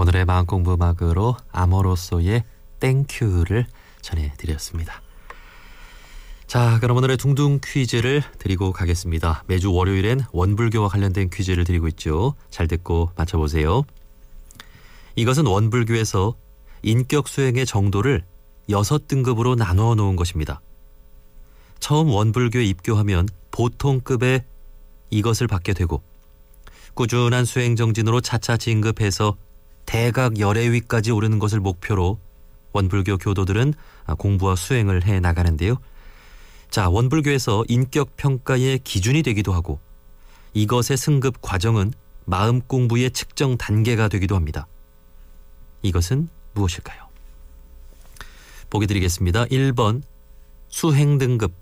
오늘의 마음공부 음악으로 아모로소의 땡큐를 전해드렸습니다. 자, 그럼 오늘의 둥둥 퀴즈를 드리고 가겠습니다. 매주 월요일엔 원불교와 관련된 퀴즈를 드리고 있죠. 잘 듣고 맞춰보세요. 이것은 원불교에서 인격 수행의 정도를 6등급으로 나누어 놓은 것입니다. 처음 원불교에 입교하면 보통급의 이것을 받게 되고 꾸준한 수행 정진으로 차차 진급해서 대각 열애위까지 오르는 것을 목표로 원불교 교도들은 공부와 수행을 해 나가는데요. 자, 원불교에서 인격 평가의 기준이 되기도 하고 이것의 승급 과정은 마음 공부의 측정 단계가 되기도 합니다. 이것은 무엇일까요? 보기 드리겠습니다. 1번 수행 등급,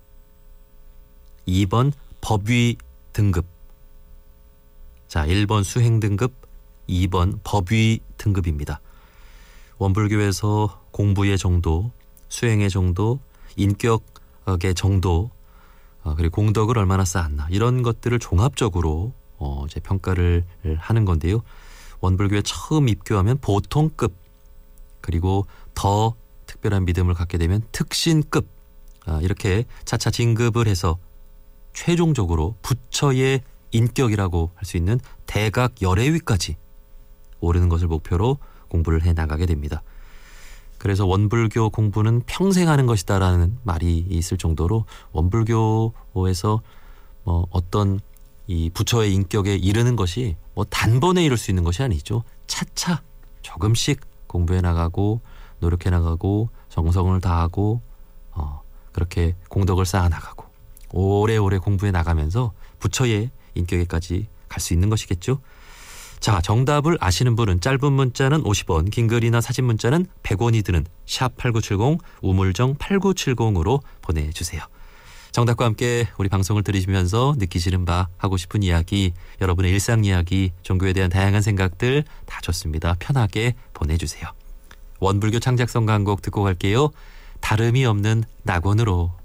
2번 법위 등급. 자, 1번 수행 등급, 2번 법위 등급입니다. 원불교에서 공부의 정도, 수행의 정도, 인격의 정도, 그리고 공덕을 얼마나 쌓았나 이런 것들을 종합적으로 이제 평가를 하는 건데요. 원불교에 처음 입교하면 보통급, 그리고 더 특별한 믿음을 갖게 되면 특신급, 이렇게 차차 진급을 해서 최종적으로 부처의 인격이라고 할 수 있는 대각 열애위까지 오르는 것을 목표로 공부를 해나가게 됩니다. 그래서 원불교 공부는 평생 하는 것이다라는 말이 있을 정도로 원불교에서 어떤 이 부처의 인격에 이르는 것이 단번에 이룰 수 있는 것이 아니죠. 차차 조금씩 공부해 나가고 노력해 나가고 정성을 다하고 그렇게 공덕을 쌓아 나가고 오래오래 공부해 나가면서 부처의 인격에까지 갈 수 있는 것이겠죠. 자, 정답을 아시는 분은 짧은 문자는 50원, 긴 글이나 사진 문자는 100원이 드는 샵8970 우물정 8970으로 보내주세요. 정답과 함께 우리 방송을 들으시면서 느끼시는 바, 하고 싶은 이야기, 여러분의 일상 이야기, 종교에 대한 다양한 생각들 다 좋습니다. 편하게 보내주세요. 원불교 창작성 강곡 듣고 갈게요. 다름이 없는 낙원으로.